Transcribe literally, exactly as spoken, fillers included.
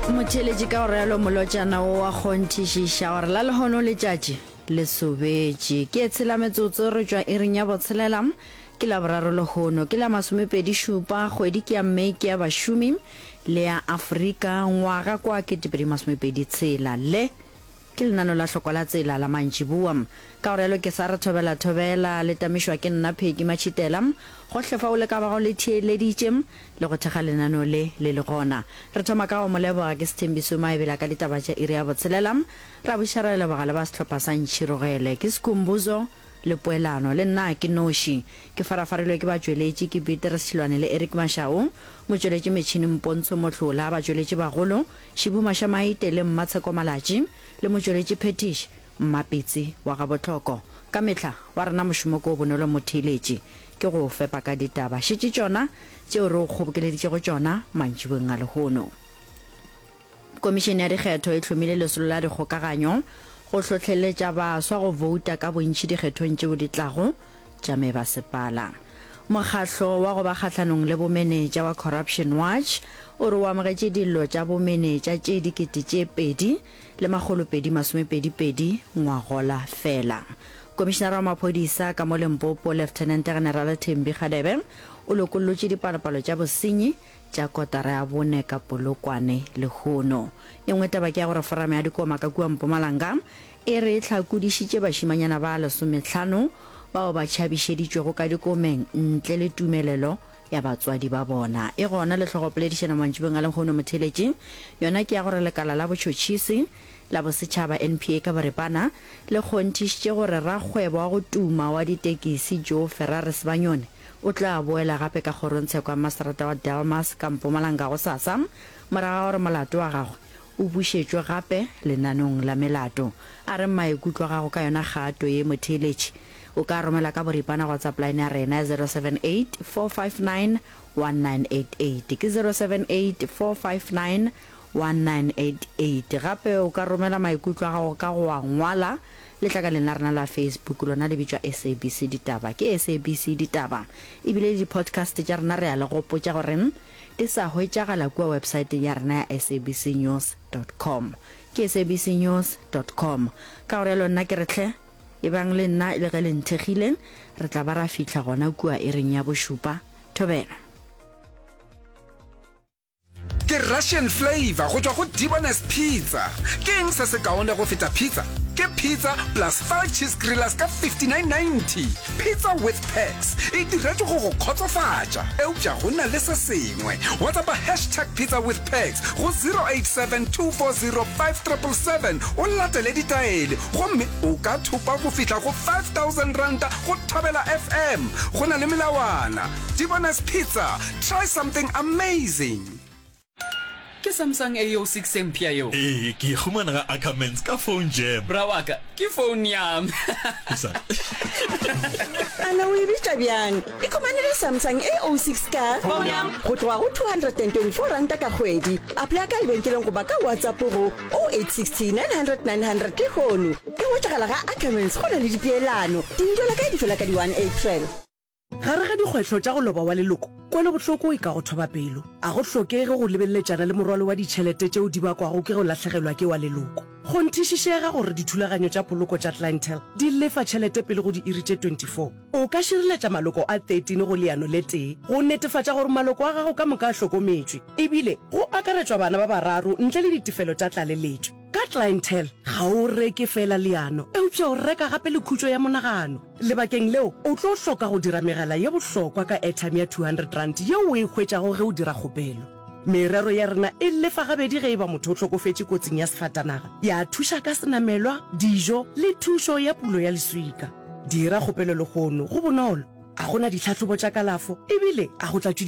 Motheletši ka gore lo molotšana o a kgonthišiša gore la lehono letšatši le sobetše ke etshela metsotso re tšwa e reng ya botshelela ke la boraro lehono ke la masomepedi šupa kgwedi ke ya Mei ke ya bašomi le ya Afrika ngwaga kwa ketepedi masomepedi tshela le ke lenano la hloko la tsela la mantšiboa ka gore lo ke sa re thobela thobela le tamišwa ke nna Pheki Machitela go hlefa o le ka bago le theeleditše le go thega lenano le le le gona re thoma ka go moleboga ke Sethembiso Maebela ka ditaba tša iri ya botshelela ra bušara le lebogale ba sehlopha sa ntšhirogele ke Sikhumbuzo le poelano le nna ke noši ke farafarilwe ke batšweletši ke Peter Silwane le Eric Mashao motšweletši metšhini Mpontsho Motlhola batšweletši bagolo Shibuma Shamaite le Mmatsheko Malatši le motšweletši Phetish Mmapitsi wa ga botlhoko ka metla wa rena mošomo ko bonolo motheletši ke go fepa ka ditaba šetše tšona tšeo re o kgobokeleditše go tšona mantšiboeng a lehono. Komišene ya dikgetho e hlomile lesolo la dikgokaganyo go hlotleletša baswa go vouta ka bontši dikgethong tšeo di tlago tša mebasepala. Mokgatlo wa go ba kgatlhanong le bomenetša wa Corruption Watch o re o amogetše dillo tša bomenetša tše dikete tše pedi le magolopedi masomepedi pedi ngwagola fela. Komishenara wa maphodisa ka mo Limpopo Lieutenant General Thembi Kgadebe o lokollotše dipalopalo tša bosenyi tša kotara ya bone ka Polokwane lehono. E nngwe taba ke ya gore foramo ya dikoma ka kua Mpumalanga e re e tlhakodišitše bašimanyana ba lesomehlano bao ba tšhabišeditšwego ka dikomeng ntle le tumelelo ya batswadi ba bona. E gona le tlhogopoledišana mantšibeng a lehono motheletši yona ke ya gore lekala la botšhotšhisi la bosetšhaba N P A ka borepana le kgonthišitše gore rakgwebo wa go tuma wa ditekisi Joe Ferraris Banyone o tla boela gape ka kgorontsheko ya masarata wa Delmas ka Mpumalanga go sasa morago gore molato wa gagwe o bušetšwe gape lenanong la melato a re maikutlo a gago ka yona kgato ye motheletši o ka romela ka boripana go tsapline ya rena zero seven eight four five nine one nine eight eight ke zero seven eight four five nine one nine eight eight gape o ka romela maikutlo a gago ka go a ngwala le tlakaleng la rena la Facebook lona le bitšwa S A B C ditaba ke S A B C ditaba ebile di-podcast tša rena re a le gopotša gore di sa hwetšagala kua website ya rena ya S A B C news dot com ke S A B C news dot com ka gore lona ke retlhe e bang le nna le ge le nthegileng re tla ba ra fitlha gona kua e reng ya bošupa thobela. Ke Russian flavor go tšwa go Dibonus Pizza ke eng se se kaone go feta pizza ke pizza plus five cheese grillers ka fifty-nine ninety pizza with pecs e diretšwe go go kgotsofatša eupša go na le se sengwe WhatsApp hashtag pizza with pecs go zero eight seven two four zero five seven seven o latele ditaele gomme o ka thupa go fihla go five thousand rand go Thobela F M go na le melawana. Dibonus Pizza, try something amazing. Ke Samsung A O six M P I O. Eh, ke khumana ga Ackermans ka phone jam. Brawaka, ke phone yam. Ana o ibitša bjang e komanele Samsung A O six ka Phone yam. go tloga go two hundred twenty-four rand ka kgwedi apply ka lebenkeleng goba ka WhatsApp go oh eight six oh nine hundred nine hundred ke kgono e hwetšagala ga Ackermans go na le dipeelano dintlha ka di fela ka di one April. Gare ga dikgwetlho tša go loba wa leloko kwele bohloko e ka go thoba pelo a go hlokege go lebelletšana le morwalo wa ditšhelete tšeo di bakwago ke go lahlegelwa ke wa leloko go nthišišega gore dithulaganyo tša poloko tša Clientele di lefa tšhelete pele go di iri tše twenty-four o ka šireletša maloko a thirteen go leano le tee go netefatša gore maloko a gago ka moka a hlokometšwe ebile go akaretšwa bana ba bararo ntle le ditefelo tša tlaleletšo ka Clientele ga o reke fela leano eupša o reka gape le khutšo ya monagano lebakeng leo o tlo hloka go dira megala ye bohlokwa ka airtime ya two hundred rand yeo o e hwetšago ge o dira kgopelo merero ya rena e lefa gabedi ge e ba motho o hlokofetše kotsing ya sefatanaga ya thuša ka senamelwa dijo le thušo ya pulo ya leswika dira kgopelo le kgono go bonolo a gona ditlhatlhobo tša kalafo ebile a go tla